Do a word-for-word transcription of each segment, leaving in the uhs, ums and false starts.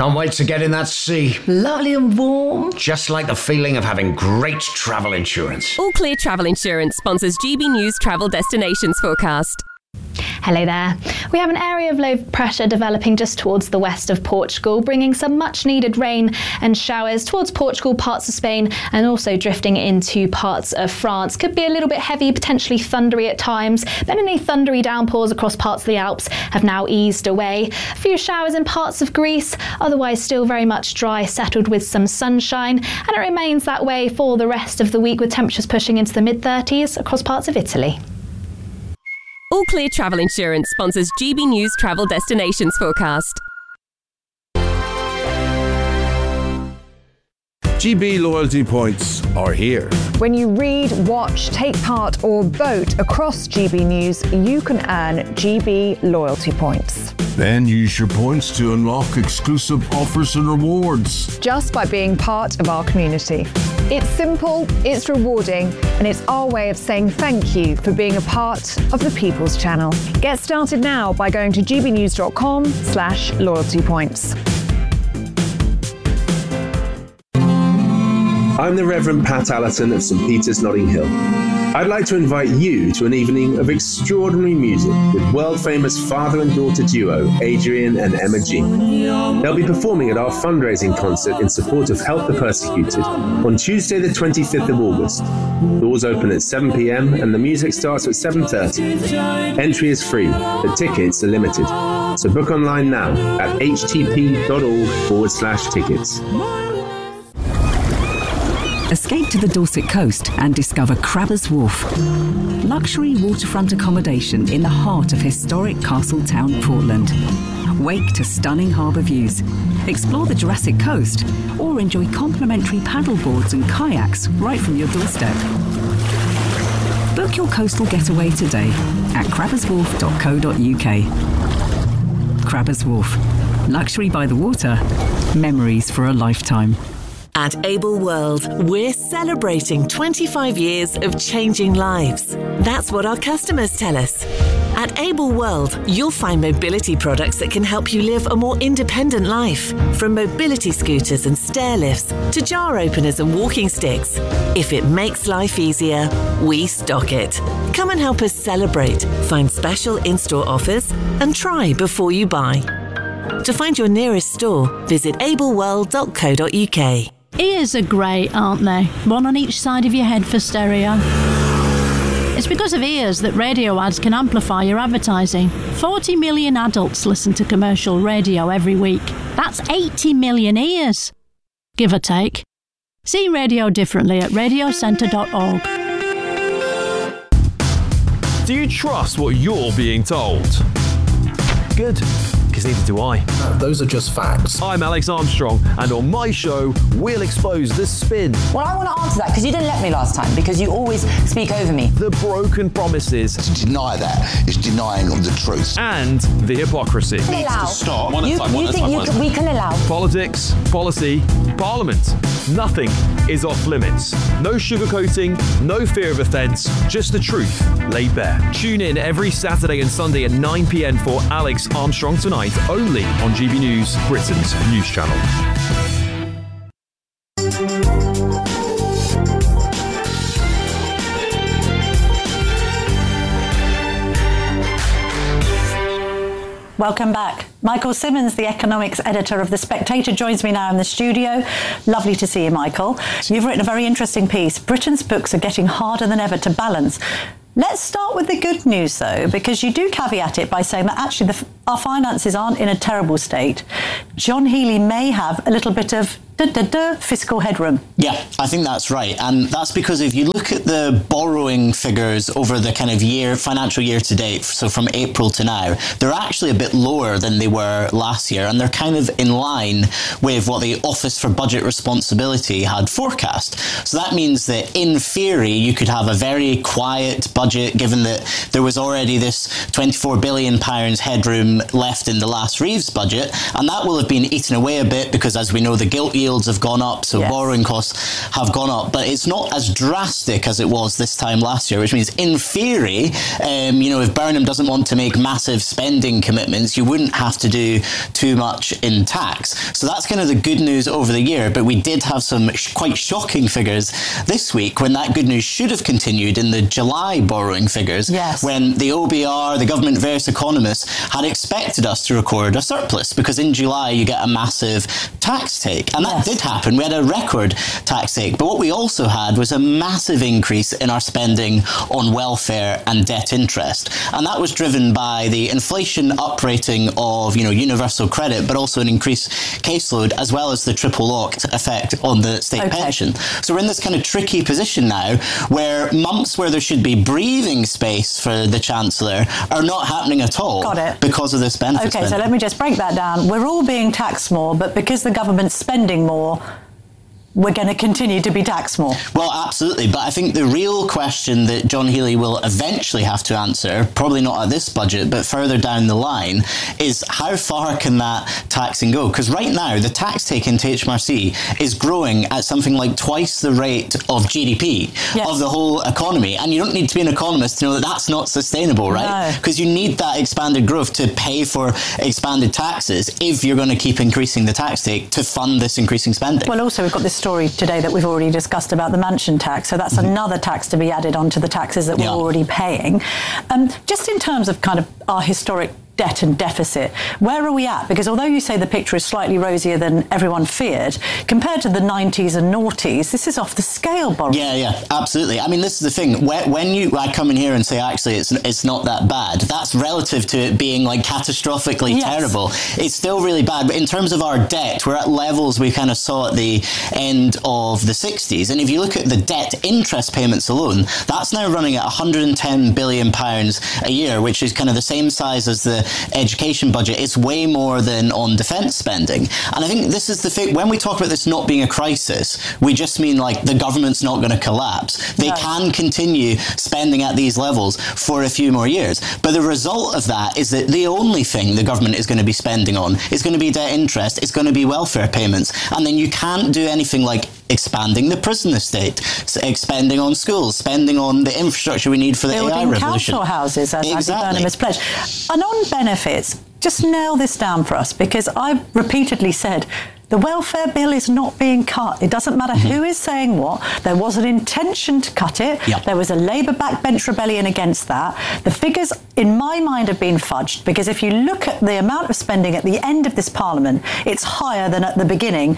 Can't wait to get in that sea. Lovely and warm. Just like the feeling of having great travel insurance. All Clear Travel Insurance sponsors G B News Travel Destinations Forecast. Hello there. We have an area of low pressure developing just towards the west of Portugal, bringing some much needed rain and showers towards Portugal, parts of Spain, and also drifting into parts of France. Could be a little bit heavy, potentially thundery at times, but any thundery downpours across parts of the Alps have now eased away. A few showers in parts of Greece, otherwise still very much dry, settled with some sunshine, and it remains that way for the rest of the week, with temperatures pushing into the mid thirties across parts of Italy. All Clear Travel Insurance sponsors G B News Travel Destinations Forecast. G B loyalty points are here. When you read, watch, take part or vote across G B News, you can earn G B loyalty points. Then use your points to unlock exclusive offers and rewards. Just by being part of our community. It's simple, it's rewarding, and it's our way of saying thank you for being a part of the People's Channel. Get started now by going to gbnews.com slash loyalty points. I'm the Reverend Pat Allerton of St Peter's, Notting Hill. I'd like to invite you to an evening of extraordinary music with world-famous father and daughter duo Adrian and Emma Jean. They'll be performing at our fundraising concert in support of Help the Persecuted on Tuesday the twenty-fifth of August. Doors open at seven p.m. and the music starts at seven thirty. Entry is free, but tickets are limited. So book online now at htp.org forward slash tickets. Escape to the Dorset coast and discover Crabbers Wharf. Luxury waterfront accommodation in the heart of historic Castle Town, Portland. Wake to stunning harbour views. Explore the Jurassic Coast or enjoy complimentary paddle boards and kayaks right from your doorstep. Book your coastal getaway today at crabbers wharf dot co dot uk. Crabbers Wharf. Luxury by the water. Memories for a lifetime. At Able World, we're celebrating twenty-five years of changing lives. That's what our customers tell us. At Able World, you'll find mobility products that can help you live a more independent life. From mobility scooters and stair lifts to jar openers and walking sticks. If it makes life easier, we stock it. Come and help us celebrate, find special in-store offers, and try before you buy. To find your nearest store, visit able world dot co dot uk. Ears are great, aren't they? One on each side of your head for stereo. It's because of ears that radio ads can amplify your advertising. forty million adults listen to commercial radio every week. That's eighty million ears, give or take. See radio differently at radio centre dot org. Do you trust what you're being told? Good, because neither do I. No, those are just facts. I'm Alex Armstrong, and on my show, we'll expose the spin. Well, I want to answer that, because you didn't let me last time, because you always speak over me. The broken promises. To deny that is denying the truth. And the hypocrisy. Can allow. Stop. One at a time, one at a time, one at a time. We can allow. Politics, policy, parliament. Nothing is off limits. No sugarcoating, no fear of offence, just the truth laid bare. Tune in every Saturday and Sunday at nine p.m. for Alex Armstrong Tonight, only on G B News, Britain's news channel. Welcome back. Michael Simmons, the economics editor of The Spectator, joins me now in the studio. Lovely to see you, Michael. You've written a very interesting piece. Britain's books are getting harder than ever to balance. Let's start with the good news, though, because you do caveat it by saying that actually the, our finances aren't in a terrible state. John Healey may have a little bit of da, da, da, fiscal headroom. Yeah, I think that's right. And that's because if you look at the borrowing figures over the kind of year, financial year to date, so from April to now, they're actually a bit lower than they were last year. And they're kind of in line with what the Office for Budget Responsibility had forecast. So that means that in theory, you could have a very quiet budget, given that there was already this twenty-four billion pounds headroom left in the last Reeves budget. And that will have been eaten away a bit because, as we know, the gilt yield yields have gone up, so yes. borrowing costs have gone up, but it's not as drastic as it was this time last year, which means in theory, um, you know, if Burnham doesn't want to make massive spending commitments, you wouldn't have to do too much in tax. So that's kind of the good news over the year, but we did have some sh- quite shocking figures this week when that good news should have continued in the July borrowing figures, yes. when the O B R, the government various economists, had expected us to record a surplus, because in July you get a massive tax take. And that yes. did happen. We had a record tax take. But what we also had was a massive increase in our spending on welfare and debt interest. And that was driven by the inflation uprating of, you know, universal credit, but also an increased caseload, as well as the triple locked effect on the state okay. pension. So we're in this kind of tricky position now where months where there should be breathing space for the Chancellor are not happening at all. Got it. Because of this benefit Okay, spending. so let me just break that down. We're all being taxed more, but because the government's spending more, we're going to continue to be taxed more. Well, absolutely. But I think the real question that John Healey will eventually have to answer, probably not at this budget, but further down the line, is how far can that taxing go? Because right now, the tax take into H M R C is growing at something like twice the rate of G D P yes. of the whole economy. And you don't need to be an economist to know that that's not sustainable, right? Because no. you need that expanded growth to pay for expanded taxes if you're going to keep increasing the tax take to fund this increasing spending. Well, also, we've got this story today that we've already discussed about the mansion tax, so that's mm-hmm. another tax to be added onto the taxes that we're yeah. already paying. Um, just in terms of kind of our historic debt and deficit, where are we at? Because although you say the picture is slightly rosier than everyone feared, compared to the nineties and noughties, this is off the scale, Boris. Yeah, yeah, absolutely. I mean, this is the thing. When you I come in here and say, actually, it's it's not that bad, that's relative to it being like catastrophically yes. terrible. It's still really bad. But in terms of our debt, we're at levels we kind of saw at the end of the sixties. And if you look at the debt interest payments alone, that's now running at one hundred ten billion pounds a year, which is kind of the same size as the education budget. It's way more than on defence spending. And I think this is the thing, when we talk about this not being a crisis, we just mean like the government's not going to collapse. They no. can continue spending at these levels for a few more years. But the result of that is that the only thing the government is going to be spending on is going to be debt interest, it's going to be welfare payments. And then you can't do anything like expanding the prison estate, expending on schools, spending on the infrastructure we need for the Building A I revolution. council houses, as exactly. Andy Burnham has pledged. And on benefits, just nail this down for us, because I've repeatedly said the welfare bill is not being cut. It doesn't matter mm-hmm. who is saying what. There was an intention to cut it. Yep. There was a Labour backbench rebellion against that. The figures, in my mind, have been fudged, because if you look at the amount of spending at the end of this Parliament, it's higher than at the beginning.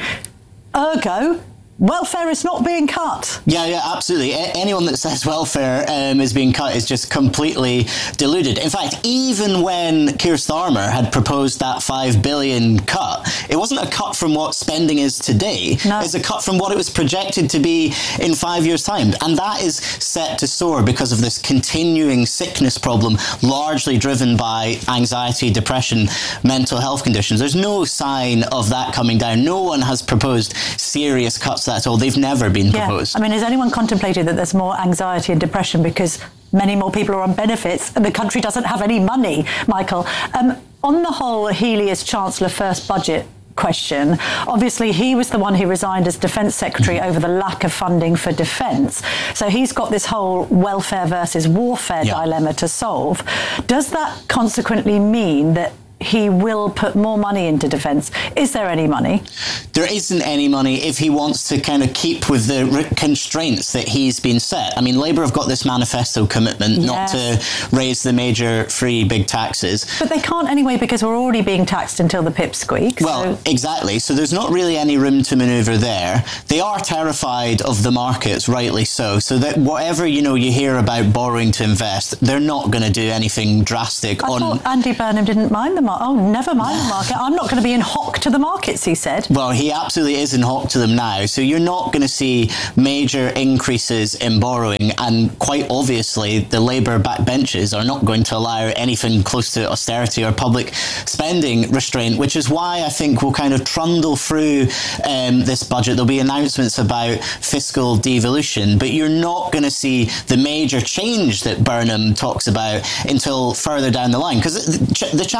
Ergo, welfare is not being cut. Yeah, yeah, absolutely. A- anyone that says welfare um, is being cut is just completely deluded. In fact, even when Keir Starmer had proposed that five billion cut, it wasn't a cut from what spending is today. No. It's a cut from what it was projected to be in five years' time. And that is set to soar because of this continuing sickness problem, largely driven by anxiety, depression, mental health conditions. There's no sign of that coming down. No one has proposed serious cuts at all. They've never been yeah. proposed. I mean, has anyone contemplated that there's more anxiety and depression because many more people are on benefits and the country doesn't have any money, Michael? Um, on the whole, Healey as Chancellor first budget question, obviously he was the one who resigned as Defence Secretary over the lack of funding for defence. So he's got this whole welfare versus warfare yeah. dilemma to solve. Does that consequently mean that he will put more money into defence? Is there any money? There isn't any money if he wants to kind of keep with the re- constraints that he's been set. I mean, Labour have got this manifesto commitment yes. not to raise the major free big taxes. But they can't anyway, because we're already being taxed until the pip squeak. Well, so. exactly. So there's not really any room to manoeuvre there. They are terrified of the markets, rightly so. So that whatever, you know, you hear about borrowing to invest, they're not going to do anything drastic. I on. thought Andy Burnham didn't mind the market. Oh, never mind the market. I'm not going to be in hock to the markets, he said. Well, he absolutely is in hock to them now. So you're not going to see major increases in borrowing. And quite obviously, the Labour backbenches are not going to allow anything close to austerity or public spending restraint, which is why I think we'll kind of trundle through um, this budget. There'll be announcements about fiscal devolution, but you're not going to see the major change that Burnham talks about until further down the line. Because the, ch- the Chancellors we've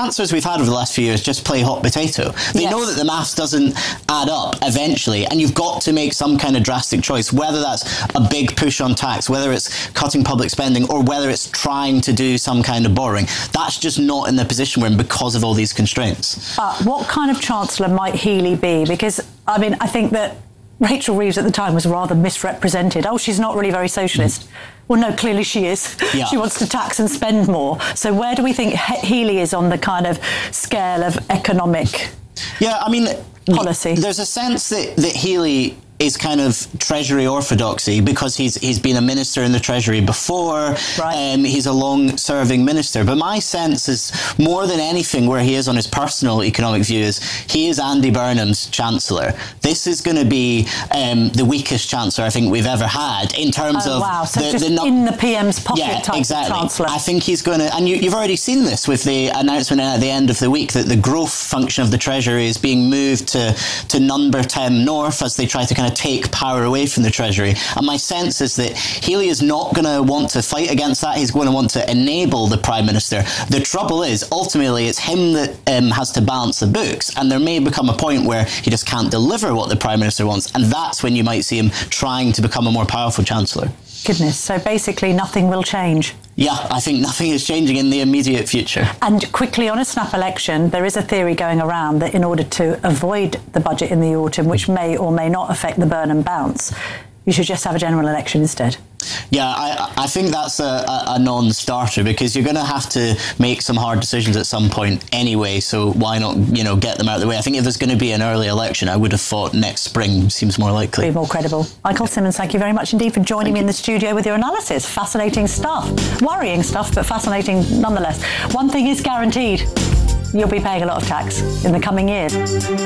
we've had over the last few years just play hot potato. They yes. know that the maths doesn't add up eventually, and you've got to make some kind of drastic choice, whether that's a big push on tax, whether it's cutting public spending, or whether it's trying to do some kind of borrowing. That's just not in the position we're in because of all these constraints. But what kind of Chancellor might Healey be? Because, I mean, I think that Rachel Reeves at the time was rather misrepresented. Oh, she's not really very socialist. Mm. Well, no, clearly she is. Yeah. She wants to tax and spend more. So where do we think he- Healey is on the kind of scale of economic yeah, I mean, policy? There's a sense that, that Healey is kind of Treasury orthodoxy because he's he's been a minister in the Treasury before. Right. Um, he's a long-serving minister. But my sense is, more than anything, where he is on his personal economic view is he is Andy Burnham's Chancellor. This is going to be um, the weakest Chancellor I think we've ever had in terms oh, of wow. So the, just the no- in the P M's pocket yeah, type exactly. of Chancellor. I think he's going to, and you, you've already seen this with the announcement at the end of the week that the growth function of the Treasury is being moved to to number ten North as they try to kind of take power away from the Treasury. And my sense is that Healey is not going to want to fight against that. He's going to want to enable the Prime Minister. The trouble is, ultimately, it's him that um, has to balance the books. And there may become a point where he just can't deliver what the Prime Minister wants. And that's when you might see him trying to become a more powerful Chancellor. Goodness. So basically nothing will change. Yeah, I think nothing is changing in the immediate future. And quickly, on a snap election, there is a theory going around that in order to avoid the budget in the autumn, which may or may not affect the Burnham bounce, you should just have a general election instead. Yeah, I, I think that's a, a, a non-starter because you're going to have to make some hard decisions at some point anyway, so why not, you know, get them out of the way? I think if there's going to be an early election, I would have thought next spring seems more likely. Be more credible. Michael Simmons, thank you very much indeed for joining thank me you. in the studio with your analysis. Fascinating stuff. Worrying stuff, but fascinating nonetheless. One thing is guaranteed. You'll be paying a lot of tax in the coming years.